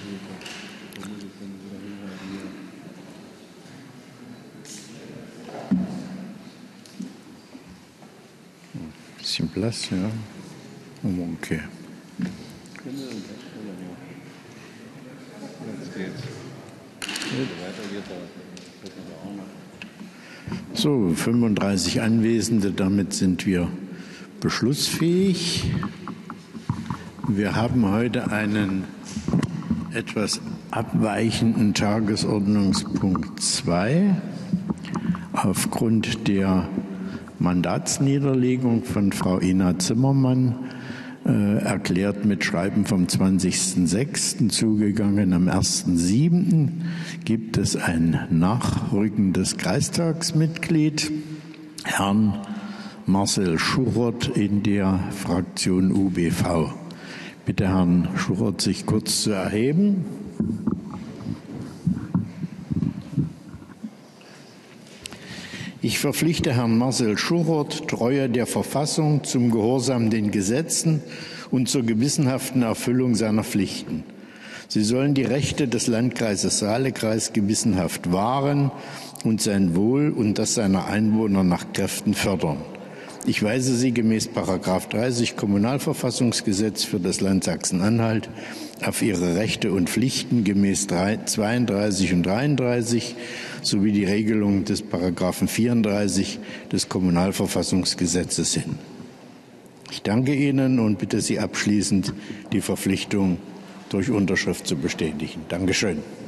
Bisschen Platz, ja. Okay. So, 35 Anwesende, damit sind wir beschlussfähig. Wir haben heute einen etwas abweichenden Tagesordnungspunkt 2 aufgrund der Mandatsniederlegung von Frau Ina Zimmermann, erklärt mit Schreiben vom 20.06. zugegangen. Am 1.07. gibt es ein nachrückendes Kreistagsmitglied, Herrn Marcel Schuchert in der Fraktion UBV. Bitte Herrn Schuchert, sich kurz zu erheben. Ich verpflichte Herrn Marcel Schuchert, Treue der Verfassung, zum Gehorsam den Gesetzen und zur gewissenhaften Erfüllung seiner Pflichten. Sie sollen die Rechte des Landkreises Saale-Kreis gewissenhaft wahren und sein Wohl und das seiner Einwohner nach Kräften fördern. Ich weise Sie gemäß § 30 Kommunalverfassungsgesetz für das Land Sachsen-Anhalt auf Ihre Rechte und Pflichten gemäß 32 und 33 sowie die Regelung des § 34 des Kommunalverfassungsgesetzes hin. Ich danke Ihnen und bitte Sie abschließend, die Verpflichtung durch Unterschrift zu bestätigen. Dankeschön.